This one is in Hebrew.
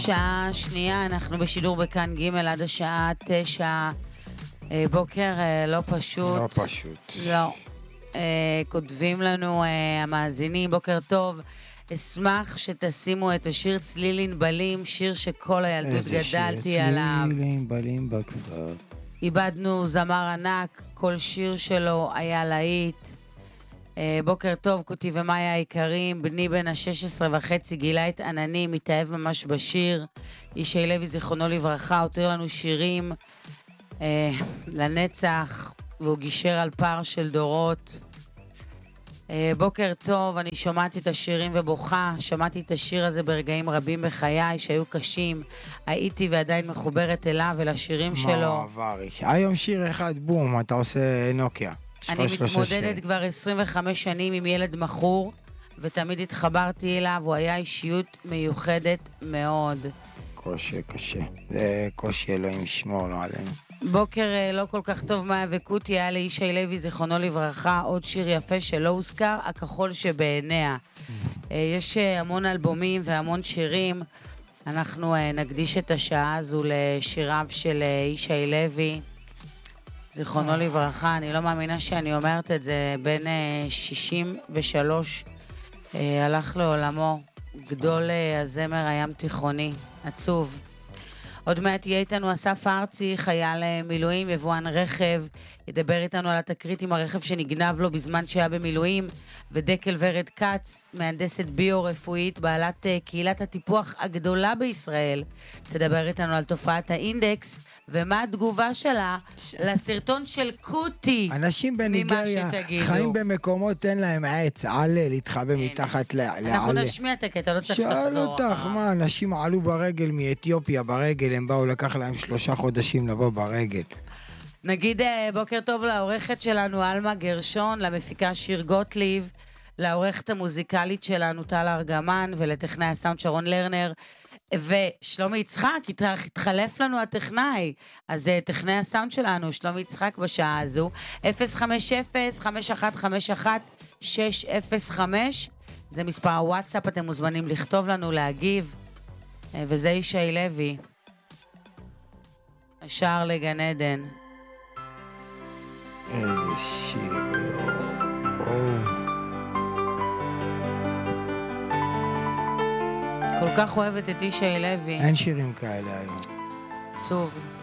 שעה שנייה, אנחנו בשידור בכאן ג' עד השעה 9 בוקר, לא פשוט. לא פשוט. לא. כותבים לנו המאזינים, בוקר טוב. אשמח שתשימו את השיר צליל ענבלים, שיר שכל הילדות גדלתי עליו. איזה שיר, צליל ענבלים בכפר. איבדנו זמר ענק, כל שיר שלו היה להיט. בוקר טוב, קוטי ומאיה היקרים, בני בן ה-16.5 גילה את עננים, מתאהב ממש בשיר. ישי לוי זיכרונו לברכה, הותיר לנו שירים לנצח, והוא גישר על פער של דורות. בוקר טוב, אני שומעתי את השירים ובוכה, שמעתי את השיר הזה ברגעים רבים בחיי שהיו קשים, הייתי ועדיין מחוברת אליו ולשירים שלו. מעבריש, היום שיר אחד, בום, אתה עושה נוקיה. אני מתמודדת כבר 25 שנים עם ילד מכור, ותמיד התחברתי אליו, הוא היה אישיות מיוחדת מאוד. קושי, קשה. זה קושי אלוהים שמור לו עלינו. בוקר לא כל כך טוב מאיה וקוטי, היה לישי לוי זיכרונו לברכה, עוד שיר יפה שלא הוזכר, הכחול שבעיניה. יש המון אלבומים והמון שירים, אנחנו נקדיש את השעה הזו לשיריו של ישי לוי. זיכרונו לברכה, אני לא מאמינה שאני אומרת את זה, בן 63 הלך לעולמו, גדול הזמר הים תיכוני, עצוב. עוד מעט יהיה איתנו אסף ארצי, חייל מילואים, יבואן רכב, ידבר איתנו על התקרית עם הרכב שנגנב לו בזמן שהיה במילואים, ודקל ורד קץ, מהנדסת ביו-רפואית, בעלת קהילת הטיפוח הגדולה בישראל, תדבר איתנו על תופעת האינדקס, ומה התגובה שלה לסרטון של קוטי. אנשים בניגריה חיים במקומות, אין להם עץ, עלה, להתחבא מתחת לעלה. אנחנו נשמיע את הקטע, לא צריך שתחזור. שאל אותך, מה, אנשים עלו ברגל מאתיופיה ברגל, הם באו לקח להם 3 חודשים לבוא ברגל. נגיד בוקר טוב לעורכת שלנו אלמה גרשון, למפיקה שיר גוטליב, לעורכת המוזיקלית שלנו טל ארגמן, ולטכנאי הסאונד שרון לרנר, ושלומי יצחק, התחלף לנו הטכנאי, אז טכנאי הסאונד שלנו, שלומי יצחק בשעה הזו, 050-5151-605, זה מספר הוואטסאפ, אתם מוזמנים לכתוב לנו, להגיב, וזה ישי לוי, השער לגן עדן. איזה שיר, כל כך אוהבת את ישי לוי. אין שירים כאלה היום. עצוב.